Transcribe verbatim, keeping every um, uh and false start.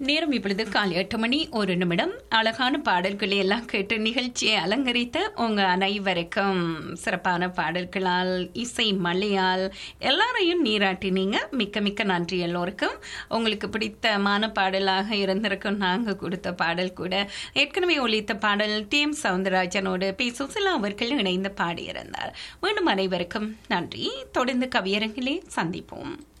நேரம் இப்பொழுது காலை எட்டு மணி ஒரு நிமிடம். அழகான பாடல்களை எல்லாம் கேட்டு நிகழ்ச்சியை அலங்கரித்த உங்க அனைவருக்கும் சிறப்பான பாடல்களால் இசை மழையால் எல்லாரையும் நீராட்டினீங்க. மிக்க மிக்க நன்றி எல்லோருக்கும். உங்களுக்கு பிடித்தமான பாடலாக இருந்திருக்கும் நாங்கள் கொடுத்த பாடல் கூட. ஏற்கனவே ஒலித்த பாடல் டி எம் சவுந்தரராஜனோடு பி சுசிலா அவர்கள் இணைந்து பாடியிருந்தார். மீண்டும் அனைவருக்கும் நன்றி. தொடர்ந்து கவியரங்கிலே சந்திப்போம்.